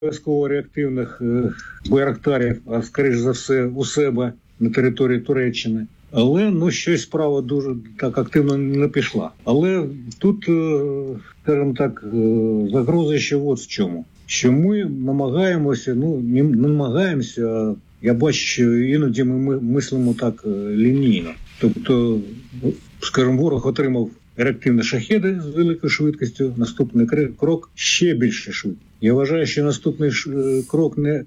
обов'язково реактивних байрактарів, а скоріш за все у себе на території Туреччини. Але щось справа дуже так активно не пішла. Але тут, скажімо так, загроза ще от в чому. Що ми намагаємося, а я бачу, що іноді ми мислимо так лінійно. Тобто, скажімо, ворог отримав реактивні шахеди з великою швидкістю, наступний крок – ще більше швидкість. Я вважаю, що наступний крок не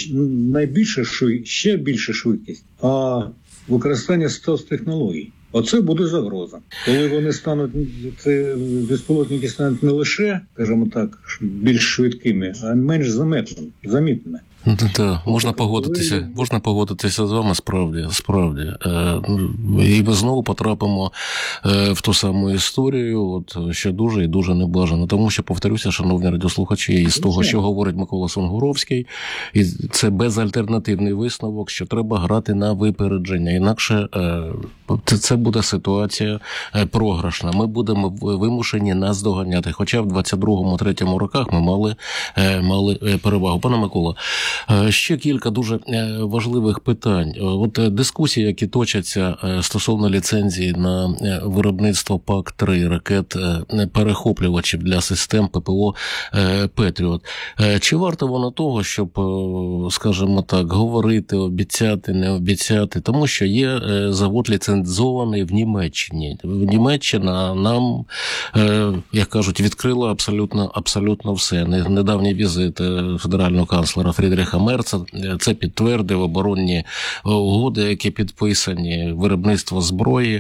ще більше швидкість, а використання стелс-технологій. Оце буде загроза. Коли вони стануть, це безпілотники стануть не лише, скажімо так, більш швидкими, а менш замітними. Так, можна погодитися з вами, справді. І ми знову потрапимо в ту саму історію, що дуже і дуже небажано. Тому що, повторюся, шановні радіослухачі, із того, що говорить Микола Сунгуровський, і це безальтернативний висновок, що треба грати на випередження. Інакше це буде ситуація програшна. Ми будемо вимушені наздоганяти. Хоча в 22-23 роках ми мали перевагу. Пане Микола, ще кілька дуже важливих питань. Дискусії, які точаться стосовно ліцензії на виробництво ПАК-3 ракет-перехоплювачів для систем ППО «Петріот». Чи варто воно того, щоб, скажімо так, говорити, обіцяти, не обіцяти? Тому що є завод ліцензований в Німеччині. Німеччина нам, як кажуть, відкрила абсолютно все. Недавній візит федерального канцлера Фрідріха Мерца це підтвердив, оборонні угоди, які підписані, виробництво зброї.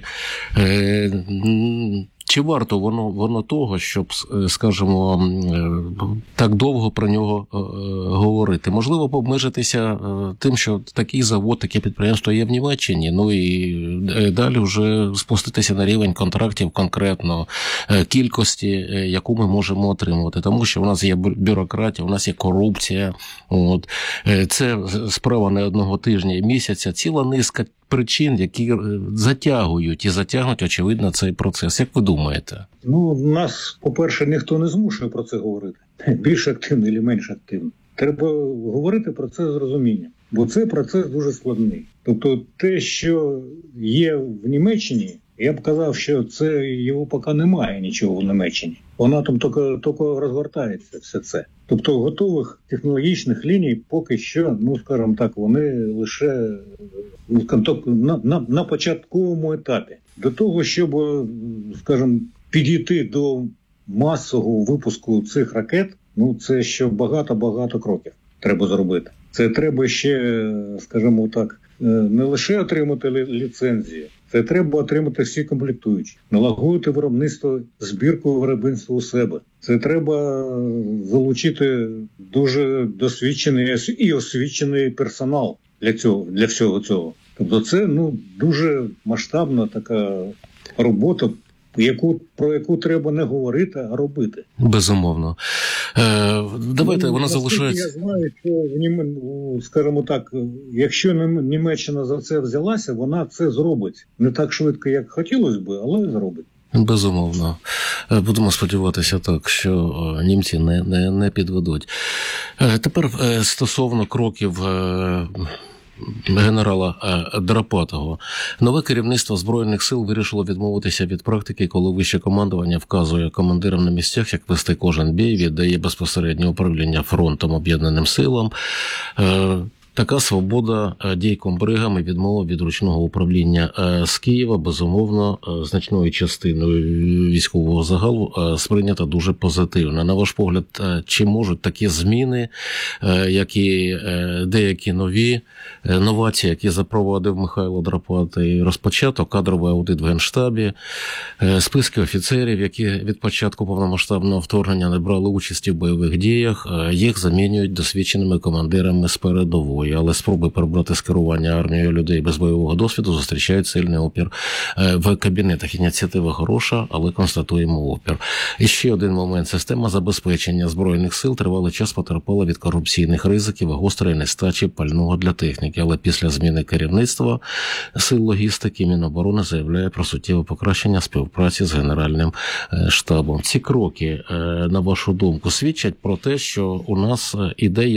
Чи варто воно того, щоб, скажімо, так довго про нього говорити? Можливо, обмежитися тим, що такий завод, таке підприємство є в Німеччині, і далі вже спуститися на рівень контрактів конкретно, кількості, яку ми можемо отримувати. Тому що в нас є бюрократія, у нас є корупція. Це справа не одного тижня і місяця, ціла низка причин, які затягнуть, очевидно, цей процес. Як ви думаєте? Нас, по-перше, ніхто не змушує про це говорити. Більш активно чи менш активно. Треба говорити про це з розумінням. Бо це процес дуже складний. Тобто те, що є в Німеччині, я б казав, що це його поки немає нічого в Німеччині. Вона там тільки розгортається все це. Тобто готових технологічних ліній поки що, скажімо так, вони лише на початковому етапі. До того, щоб, скажімо, підійти до масового випуску цих ракет, це ще багато кроків треба зробити. Це треба ще, скажімо так, не лише отримати ліцензію, це треба отримати всі комплектуючі, налагодити виробництво, збірку виробництва у себе. Це треба залучити дуже досвідчений і освічений персонал для всього цього. Тобто це дуже масштабна така робота, про яку треба не говорити, а робити. Безумовно. Давайте, вона залишається. Я знаю, що, скажімо так, якщо Німеччина за це взялася, вона це зробить. Не так швидко, як хотілося б, але зробить. Безумовно. Будемо сподіватися так, що німці не підведуть. Тепер стосовно кроків генерала Драпатого. Нове керівництво Збройних сил вирішило відмовитися від практики, коли вище командування вказує командирам на місцях, як вести кожен бій, віддає безпосереднє управління фронтом об'єднаним силам. Така свобода дій комбригам і відмова від ручного управління з Києва, безумовно, значною частиною військового загалу сприйнята дуже позитивно. На ваш погляд, чи можуть такі зміни, як і деякі нові новації, які запровадив Михайло Драпатий, розпочато кадровий аудит в Генштабі, списки офіцерів, які від початку повномасштабного вторгнення не брали участі в бойових діях, їх замінюють досвідченими командирами з передової. військової, але спроби перебрати з керування армією людей без бойового досвіду зустрічають сильний опір в кабінетах. Ініціатива хороша, але констатуємо опір. І ще один момент. Система забезпечення Збройних сил тривалий час потерпала від корупційних ризиків і гострої нестачі пального для техніки. Але після зміни керівництва сил логістики Міноборони заявляє про суттєве покращення співпраці з Генеральним штабом. Ці кроки, на вашу думку, свідчать про те, що у нас ідея